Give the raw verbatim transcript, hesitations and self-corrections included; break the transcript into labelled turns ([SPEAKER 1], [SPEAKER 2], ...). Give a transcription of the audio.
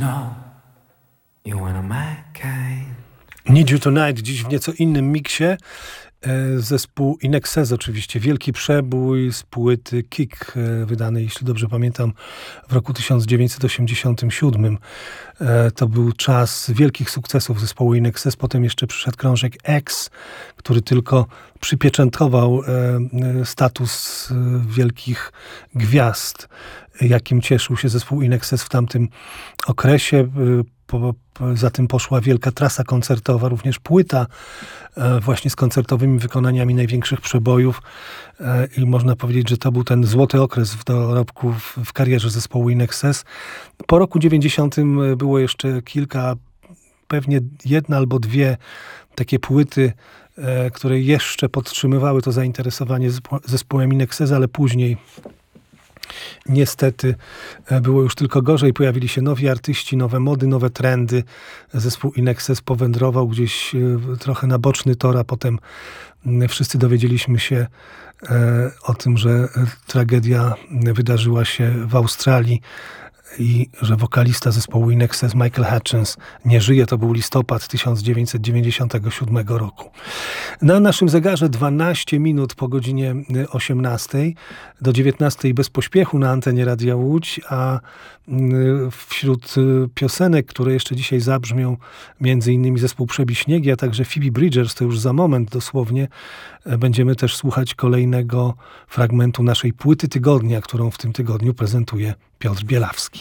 [SPEAKER 1] No, you wanna my kind.
[SPEAKER 2] Need You Tonight, dziś w nieco innym miksie. Zespół In Excess oczywiście, wielki przebój z płyty Kick, wydanej, jeśli dobrze pamiętam, w roku tysiąc dziewięćset osiemdziesiątym siódmym. To był czas wielkich sukcesów zespołu In Excess. Potem jeszcze przyszedł krążek X, który tylko przypieczętował status wielkich gwiazd, jakim cieszył się zespół In Excess w tamtym okresie. Po, po, za tym poszła wielka trasa koncertowa, również płyta e, właśnie z koncertowymi wykonaniami największych przebojów e, i można powiedzieć, że to był ten złoty okres w dorobku w, w karierze zespołu In Excess. Po roku dziewięćdziesiątym było jeszcze kilka, pewnie jedna albo dwie takie płyty, e, które jeszcze podtrzymywały to zainteresowanie zespołem In Excess, ale później niestety było już tylko gorzej. Pojawili się nowi artyści, nowe mody, nowe trendy. Zespół In Excess powędrował gdzieś trochę na boczny tor, a potem wszyscy dowiedzieliśmy się o tym, że tragedia wydarzyła się w Australii i że wokalista zespołu In Excess Michael Hutchence nie żyje. To był listopad tysiąc dziewięćset dziewięćdziesiątego siódmego roku. Na naszym zegarze dwanaście minut po godzinie osiemnastej, do dziewiętnastej bez pośpiechu na antenie Radia Łódź, a wśród piosenek, które jeszcze dzisiaj zabrzmią, między innymi zespół Przebij Śniegi, a także Phoebe Bridgers, to już za moment dosłownie, będziemy też słuchać kolejnego fragmentu naszej płyty tygodnia, którą w tym tygodniu prezentuje Piotr Bielawski.